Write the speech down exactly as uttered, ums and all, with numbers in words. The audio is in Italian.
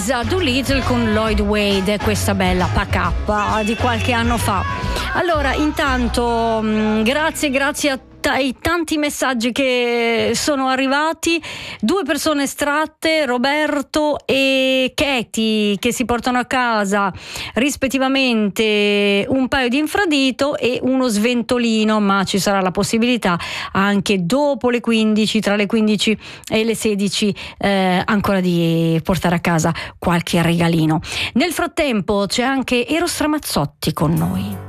Lisa Doolittle con Lloyd Wade, questa bella pack up di qualche anno fa. Allora, intanto mh, grazie, grazie a ai tanti messaggi che sono arrivati. Due persone estratte, Roberto e Katie, che si portano a casa rispettivamente un paio di infradito e uno sventolino, ma ci sarà la possibilità anche dopo le quindici, tra le quindici e le sedici, eh, ancora di portare a casa qualche regalino. Nel frattempo c'è anche Eros Ramazzotti con noi.